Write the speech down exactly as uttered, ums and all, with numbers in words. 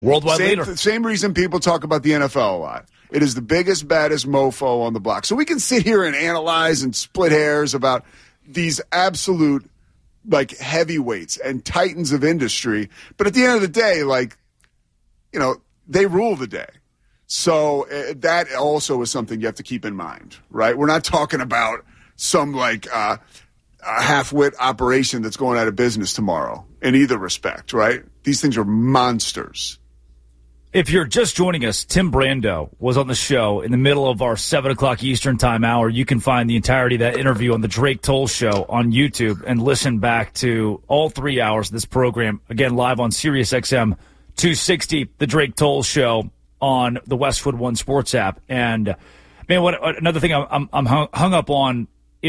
Worldwide same, leader. Same reason people talk about the N F L a lot. It is the biggest, baddest mofo on the block. So we can sit here and analyze and split hairs about these absolute, like, heavyweights and titans of industry. But at the end of the day, like, you know, they rule the day. So uh, that also is something you have to keep in mind, right? We're not talking about some, like, uh, a half-wit operation that's going out of business tomorrow in either respect, right? These things are monsters. If you're just joining us, Tim Brando was on the show in the middle of our seven o'clock Eastern time hour. You can find the entirety of that interview on the Drake Toll Show on YouTube and listen back to all three hours of this program, again, live on Sirius X M two sixty, the Drake Toll Show on the Westwood One Sports app. And, man, what another thing I'm, I'm hung, hung up on